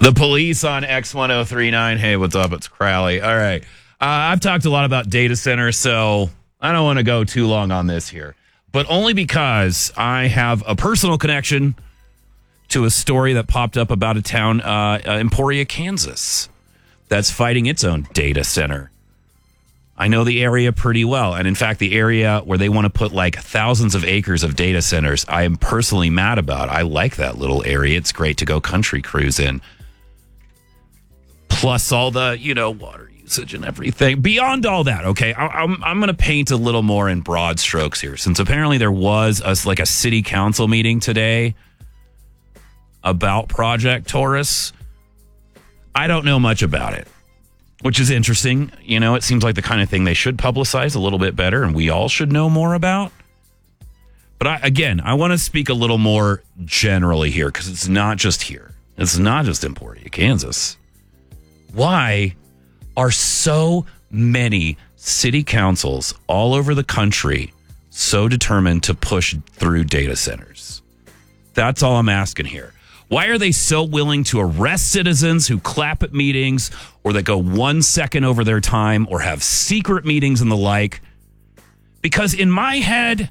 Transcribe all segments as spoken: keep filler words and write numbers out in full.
The Police on X ten thirty-nine. Hey, what's up? It's Crowley. All right. Uh, I've talked a lot about data centers, so I don't want to go too long on this here, but only because I have a personal connection to a story that popped up about a town, uh, Emporia, Kansas, that's fighting its own data center. I know the area pretty well. And in fact, the area where they want to put like thousands of acres of data centers, I am personally mad about. I like that little area. It's great to go country cruise in. Plus all the, you know, water usage and everything. Beyond all that, okay, I, I'm I'm going to paint a little more in broad strokes here, since apparently there was a, like a city council meeting today about Project Taurus. I don't know much about it, which is interesting. You know, it seems like the kind of thing they should publicize a little bit better, and we all should know more about. But I, again, I want to speak a little more generally here, because it's not just here. It's not just Emporia, Kansas. Why are so many city councils all over the country so determined to push through data centers? That's all I'm asking here. Why are they so willing to arrest citizens who clap at meetings or that go one second over their time or have secret meetings and the like? Because in my head,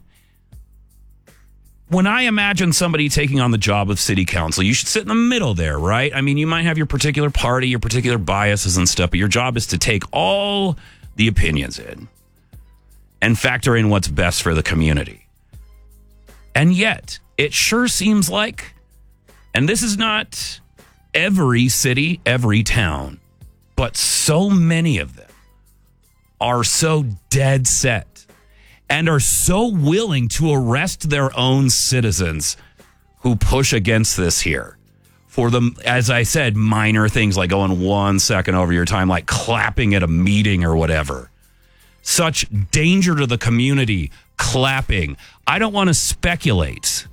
when I imagine somebody taking on the job of city council, you should sit in the middle there, right? I mean, you might have your particular party, your particular biases and stuff, but your job is to take all the opinions in and factor in what's best for the community. And yet, it sure seems like, and this is not every city, every town, but so many of them are so dead set and are so willing to arrest their own citizens who push against this here for them, as I said, minor things like going one second over your time, like clapping at a meeting or whatever. Such danger to the community, clapping. I don't want to speculate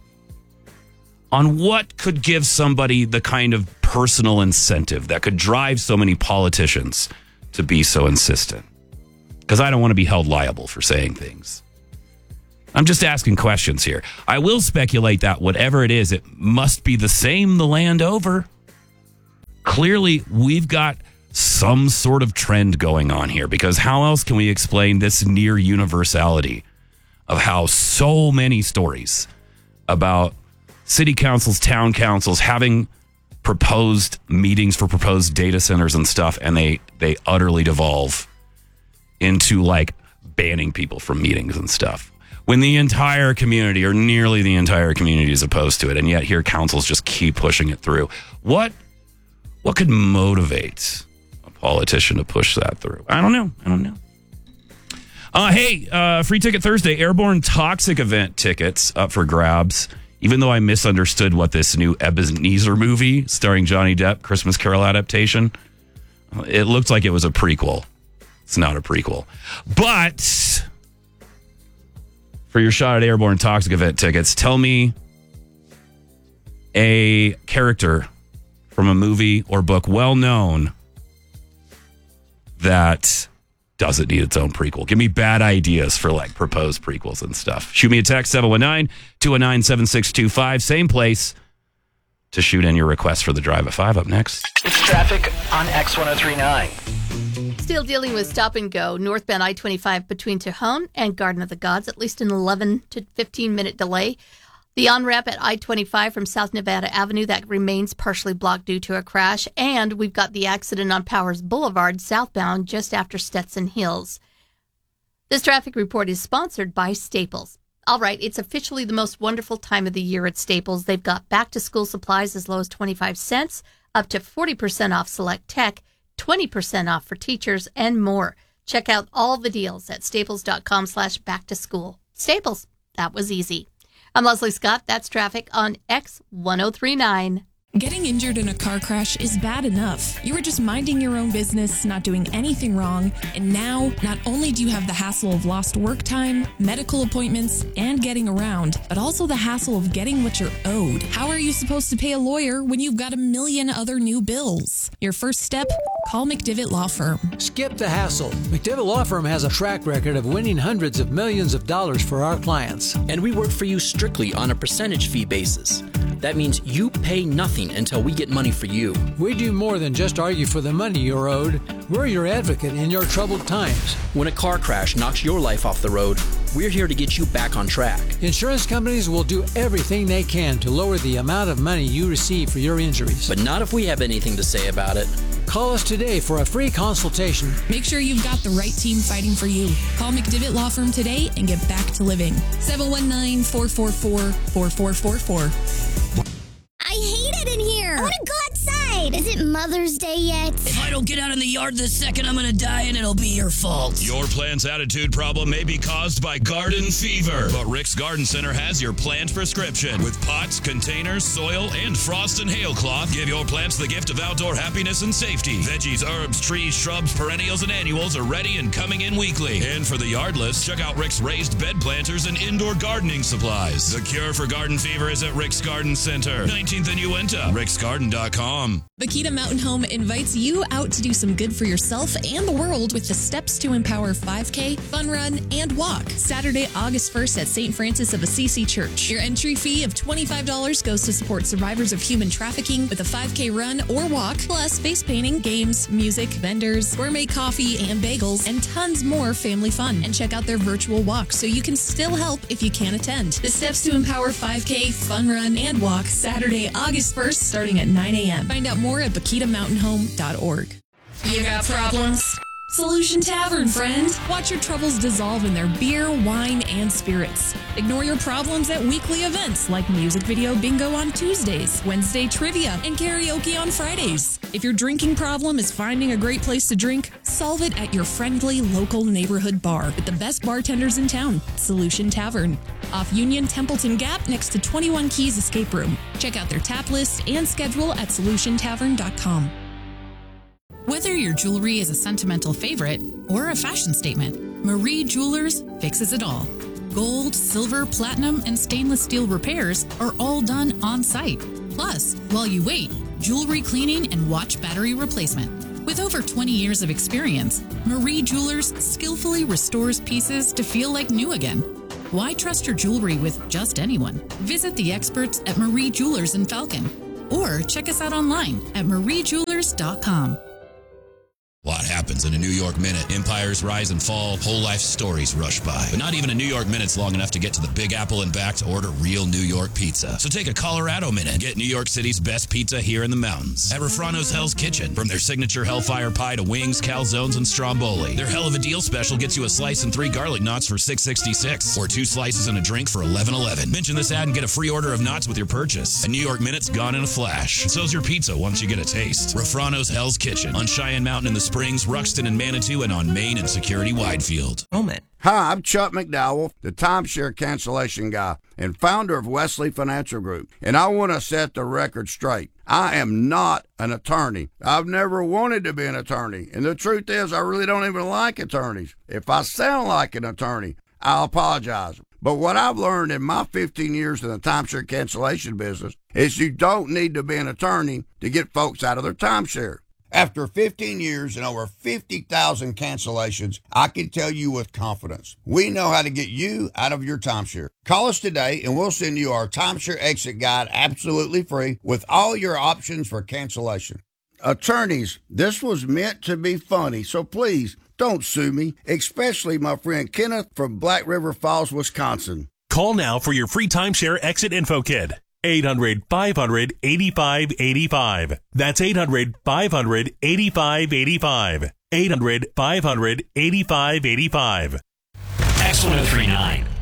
on what could give somebody the kind of personal incentive that could drive so many politicians to be so insistent. Because I don't want to be held liable for saying things. I'm just asking questions here. I will speculate that whatever it is, it must be the same the land over. Clearly, we've got some sort of trend going on here, because how else can we explain this near universality of how so many stories about city councils, town councils having proposed meetings for proposed data centers and stuff, and they, they utterly devolve into like banning people from meetings and stuff, when the entire community or nearly the entire community is opposed to it, and yet here councils just keep pushing it through. What what could motivate a politician to push that through? I don't know. I don't know. Uh, hey, uh, Free Ticket Thursday, Airborne Toxic event tickets up for grabs. Even though I misunderstood what this new Ebenezer movie starring Johnny Depp, Christmas Carol adaptation, it looked like it was a prequel. It's not a prequel. But for your shot at Airborne Toxic event tickets, tell me a character from a movie or book well known that doesn't need its own prequel. Give me bad ideas for like proposed prequels and stuff. Shoot me a text, seven one nine, two one nine, seven six two five. Same place to shoot in your request for the Drive at five. Up next, it's traffic on X ten thirty-nine. Still dealing with stop and go northbound I twenty-five between Tejon and Garden of the Gods, at least an eleven to fifteen minute delay. The on-ramp at I twenty-five from South Nevada Avenue, that remains partially blocked due to a crash. And we've got the accident on Powers Boulevard southbound just after Stetson Hills. This traffic report is sponsored by Staples. All right, it's officially the most wonderful time of the year at Staples. They've got back-to-school supplies as low as twenty-five cents, up to forty percent off select tech, twenty percent off for teachers, and more. Check out all the deals at staples.com slash back to school. Staples, that was easy. I'm Leslie Scott. That's traffic on X ten thirty-nine. Getting injured in a car crash is bad enough. You were just minding your own business, not doing anything wrong, and now not only do you have the hassle of lost work time, medical appointments, and getting around, but also the hassle of getting what you're owed. How are you supposed to pay a lawyer when you've got a million other new bills? Your first step? Call McDivitt Law Firm. Skip the hassle. McDivitt Law Firm has a track record of winning hundreds of millions of dollars for our clients. And we work for you strictly on a percentage fee basis. That means you pay nothing until we get money for you. We do more than just argue for the money you're owed. We're your advocate in your troubled times. When a car crash knocks your life off the road, we're here to get you back on track. Insurance companies will do everything they can to lower the amount of money you receive for your injuries. But not if we have anything to say about it. Call us today for a free consultation. Make sure you've got the right team fighting for you. Call McDivitt Law Firm today and get back to living. seven one nine, four four four, four four four four. I hate it in here. I want to go outside. Is it Mother's Day yet? If I don't get out in the yard this second, I'm going to die and it'll be your fault. Your plant's attitude problem may be caused by garden fever, but Rick's Garden Center has your plant prescription. With pots, containers, soil, and frost and hail cloth, give your plants the gift of outdoor happiness and safety. Veggies, herbs, trees, shrubs, perennials, and annuals are ready and coming in weekly. And for the yardless, check out Rick's raised bed planters and indoor gardening supplies. The cure for garden fever is at Rick's Garden Center, nineteenth and Uinta, ricks garden dot com. Bakita Mountain Home invites you out to do some good for yourself and the world with the Steps to Empower five K, Fun Run, and Walk. Saturday, August first at Saint Francis of Assisi Church. Your entry fee of twenty-five dollars goes to support survivors of human trafficking with a five K run or walk, plus face painting, games, music, vendors, gourmet coffee and bagels, and tons more family fun. And check out their virtual walk so you can still help if you can't attend. The Steps to Empower five K, Fun Run, and Walk, Saturday, August first, starting at nine a.m. Find out more at bakita mountain home dot org. You got problems? Solution Tavern, friend. Watch your troubles dissolve in their beer, wine, and spirits. Ignore your problems at weekly events like music video bingo on Tuesdays, Wednesday trivia, and karaoke on Fridays. If your drinking problem is finding a great place to drink, solve it at your friendly local neighborhood bar with the best bartenders in town, Solution Tavern. Off Union Templeton Gap next to twenty-one Keys Escape Room. Check out their tap list and schedule at solution tavern dot com. Whether your jewelry is a sentimental favorite or a fashion statement, Marie Jewelers fixes it all. Gold, silver, platinum, and stainless steel repairs are all done on site. Plus, while you wait, jewelry cleaning and watch battery replacement. With over twenty years of experience, Marie Jewelers skillfully restores pieces to feel like new again. Why trust your jewelry with just anyone? Visit the experts at Marie Jewelers in Falcon or check us out online at marie jewelers dot com. A lot happens in a New York minute. Empires rise and fall, whole life stories rush by. But not even a New York minute's long enough to get to the Big Apple and back to order real New York pizza. So take a Colorado minute and get New York City's best pizza here in the mountains. At Refrano's Hell's Kitchen. From their signature Hellfire Pie to wings, calzones, and stromboli. Their hell of a deal special gets you a slice and three garlic knots for six sixty-six, or two slices and a drink for eleven eleven. Mention this ad and get a free order of knots with your purchase. A New York minute's gone in a flash. So's your pizza once you get a taste. Refrano's Hell's Kitchen on Cheyenne Mountain in the Springs, Ruxton and Manitou, and on Main and Security Widefield. Moment. Hi, I'm Chuck McDowell, the timeshare cancellation guy and founder of Wesley Financial Group, and I want to set the record straight. I am not an attorney. I've never wanted to be an attorney, and the truth is I really don't even like attorneys. If I sound like an attorney, I'll apologize. But what I've learned in my fifteen years in the timeshare cancellation business is you don't need to be an attorney to get folks out of their timeshare. After fifteen years and over fifty thousand cancellations, I can tell you with confidence, we know how to get you out of your timeshare. Call us today and we'll send you our timeshare exit guide absolutely free with all your options for cancellation. Attorneys, this was meant to be funny, so please don't sue me, especially my friend Kenneth from Black River Falls, Wisconsin. Call now for your free timeshare exit info kit. eight hundred, five hundred, eighty-five eighty-five. That's eight hundred, five hundred, eighty-five eighty-five. eight hundred, five hundred, eighty-five eighty-five. X one oh three point nine.